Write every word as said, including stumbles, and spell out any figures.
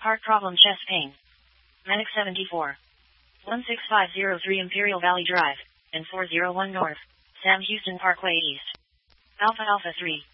Heart problem, chest pain. Medic seventy-four. one six five zero three Imperial Valley Drive, and four oh one North, Sam Houston Parkway East. Alpha Alpha three.